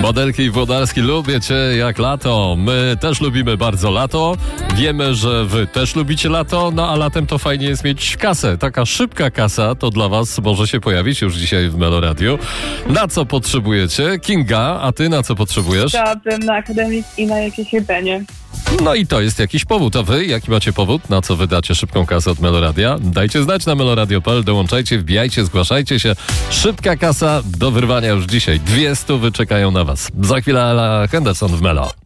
Modelki i Włodarski, lubię cię jak lato. My też lubimy bardzo lato. Wiemy, że wy też lubicie lato, no a latem to fajnie jest mieć kasę. Taka szybka kasa to dla was może się pojawić już dzisiaj w Meloradiu. Na co potrzebujecie? Kinga, a ty na co potrzebujesz? Chciałabym na akademik i na jakieś jedzenie. No i to jest jakiś powód. A wy, jaki macie powód? Na co wydacie szybką kasę od Meloradia? Dajcie znać na meloradio.pl, dołączajcie, wbijajcie, zgłaszajcie się. Szybka kasa do wyrwania już dzisiaj. 200 czekają na was. Za chwilę Ella Henderson w Melo.